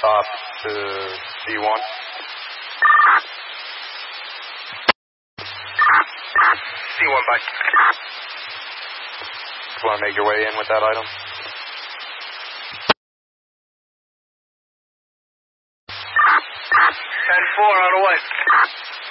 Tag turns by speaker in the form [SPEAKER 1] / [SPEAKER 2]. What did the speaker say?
[SPEAKER 1] Stop to D1.
[SPEAKER 2] D1, bye.
[SPEAKER 1] You want to make your way in with that item?
[SPEAKER 2] 10-4 on the way.